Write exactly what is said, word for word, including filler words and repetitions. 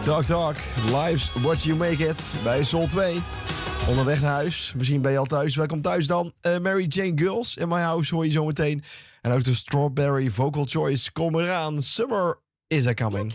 Talk Talk, Life's What You Make It bij Soul twee. Onderweg naar huis, misschien ben je al thuis. Welkom thuis dan. Uh, Mary Jane Girls in My House hoor je zo meteen. En ook de Strawberry Vocal Choice, kom eraan. Summer is a coming.